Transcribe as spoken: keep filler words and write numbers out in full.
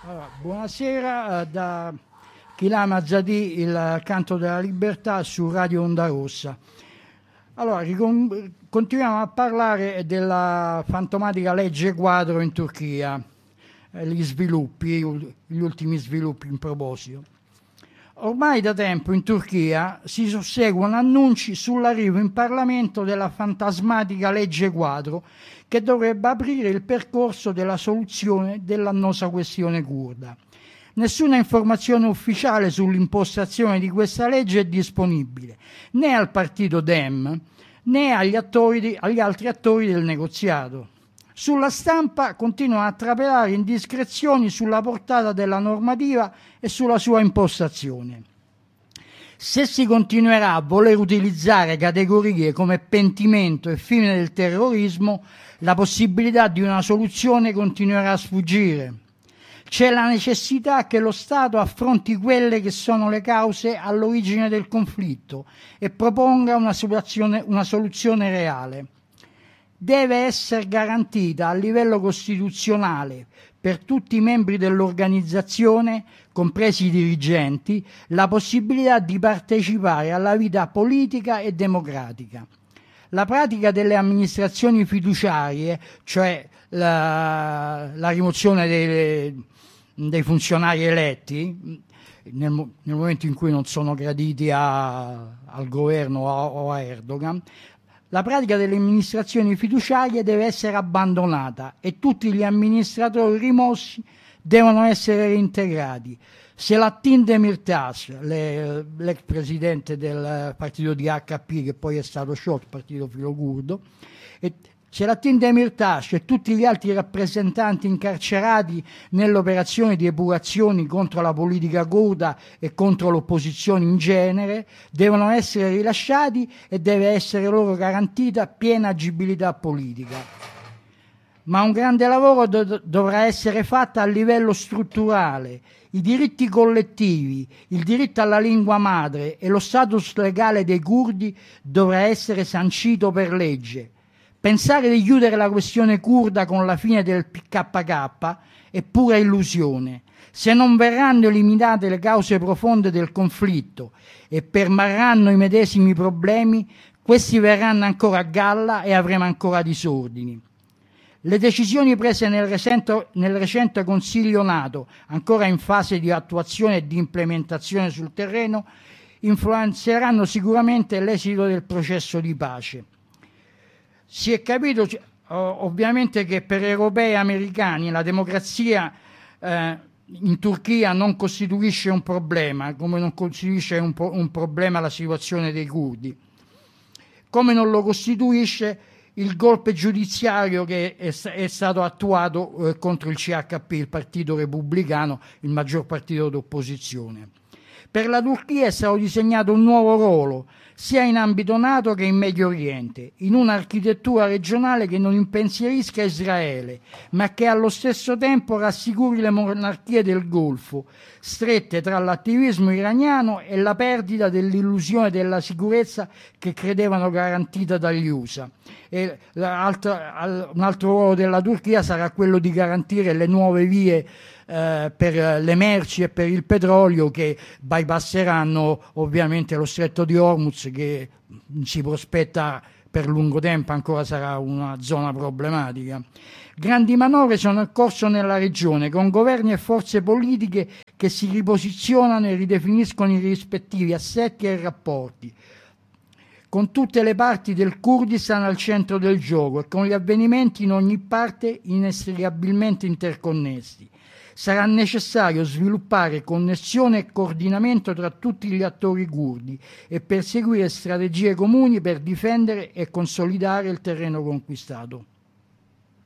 Allora, buonasera, eh, da Chilam Azadi, il canto della libertà su Radio Onda Rossa. Allora, ricon- continuiamo a parlare della fantomatica legge quadro in Turchia, eh, gli sviluppi, gli ultimi sviluppi in proposito. Ormai da tempo in Turchia si susseguono annunci sull'arrivo in Parlamento della fantasmatica legge quadro che dovrebbe aprire il percorso della soluzione dell'annosa questione curda. Nessuna informazione ufficiale sull'impostazione di questa legge è disponibile, né al partito Dem, né agli, attori, agli altri attori del negoziato. Sulla stampa continuano a trapelare indiscrezioni sulla portata della normativa e sulla sua impostazione. Se si continuerà a voler utilizzare categorie come pentimento e fine del terrorismo, la possibilità di una soluzione continuerà a sfuggire. C'è la necessità che lo Stato affronti quelle che sono le cause all'origine del conflitto e proponga una soluzione, una soluzione reale. Deve essere garantita a livello costituzionale per tutti i membri dell'organizzazione, compresi i dirigenti, la possibilità di partecipare alla vita politica e democratica. La pratica delle amministrazioni fiduciarie, cioè la, la rimozione dei, dei funzionari eletti, nel, nel momento in cui non sono graditi a, al governo o a, o a Erdogan, la pratica delle amministrazioni fiduciarie deve essere abbandonata e tutti gli amministratori rimossi devono essere reintegrati. Selahattin Demirtas, le, l'ex presidente del partito di H P, che poi è stato sciolto, il partito filocurdo, e Selahattin Demirtas e tutti gli altri rappresentanti incarcerati nell'operazione di epurazioni contro la politica curda e contro l'opposizione in genere devono essere rilasciati e deve essere loro garantita piena agibilità politica. Ma un grande lavoro do- dovrà essere fatto a livello strutturale. I diritti collettivi, il diritto alla lingua madre e lo status legale dei curdi dovrà essere sancito per legge. Pensare di chiudere la questione curda con la fine del P K K è pura illusione. Se non verranno eliminate le cause profonde del conflitto e permarranno i medesimi problemi, questi verranno ancora a galla e avremo ancora disordini. Le decisioni prese nel recente, nel recente Consiglio NATO, ancora in fase di attuazione e di implementazione sul terreno, influenzeranno sicuramente l'esito del processo di pace. Si è capito ovviamente che per europei e americani la democrazia eh, in Turchia non costituisce un problema, come non costituisce un, un problema la situazione dei curdi, come non lo costituisce il golpe giudiziario che è, è stato attuato eh, contro il C H P, il partito repubblicano, il maggior partito d'opposizione. Per la Turchia è stato disegnato un nuovo ruolo, sia in ambito NATO che in Medio Oriente, in un'architettura regionale che non impensierisca Israele, ma che allo stesso tempo rassicuri le monarchie del Golfo, strette tra l'attivismo iraniano e la perdita dell'illusione della sicurezza che credevano garantita dagli U S A. E un altro ruolo della Turchia sarà quello di garantire le nuove vie Eh, per le merci e per il petrolio che bypasseranno ovviamente lo stretto di Hormuz, che si prospetta per lungo tempo ancora sarà una zona problematica. Grandi manovre sono in corso nella regione con governi e forze politiche che si riposizionano e ridefiniscono i rispettivi assetti e rapporti, con tutte le parti del Kurdistan al centro del gioco e con gli avvenimenti in ogni parte inestricabilmente interconnessi. Sarà necessario sviluppare connessione e coordinamento tra tutti gli attori curdi e perseguire strategie comuni per difendere e consolidare il terreno conquistato.